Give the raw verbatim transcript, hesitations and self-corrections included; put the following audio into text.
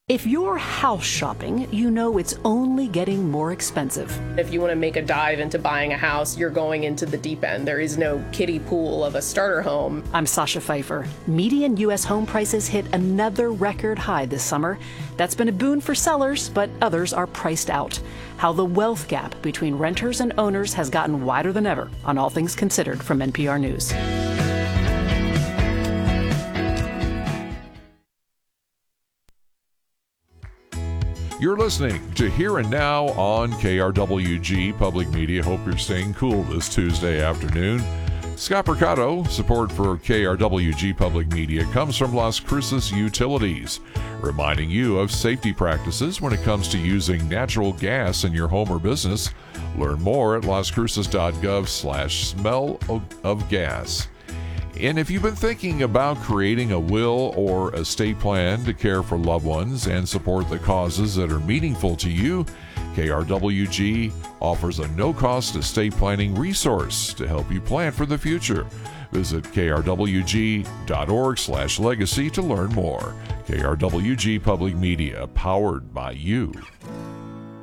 If you're house shopping, you know it's only getting more expensive. If you want to make a dive into buying a house, you're going into the deep end. There is no kiddie pool of a starter home. I'm Sasha Pfeiffer. Median U S home prices hit another record high this summer. That's been a boon for sellers, but others are priced out. How the wealth gap between renters and owners has gotten wider than ever on All Things Considered from N P R News. You're listening to Here and Now on K R W G Public Media. Hope you're staying cool this Tuesday afternoon. Scott Mercado, support for K R W G Public Media comes from Las Cruces Utilities, reminding you of safety practices when it comes to using natural gas in your home or business. Learn more at lascruces.gov slash smell of gas. And if you've been thinking about creating a will or estate plan to care for loved ones and support the causes that are meaningful to you, K R W G offers a no-cost estate planning resource to help you plan for the future. Visit krwg.org slash legacy to learn more. K R W G Public Media, powered by you.